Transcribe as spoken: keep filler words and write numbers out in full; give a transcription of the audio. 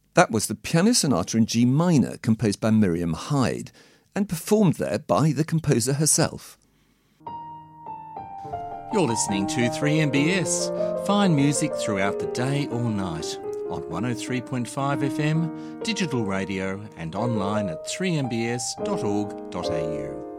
That was the Piano Sonata in G minor, composed by Miriam Hyde, and performed there by the composer herself. You're listening to three M B S, fine music throughout the day or night, on one oh three point five F M, digital radio and online at three m b s dot org dot a u.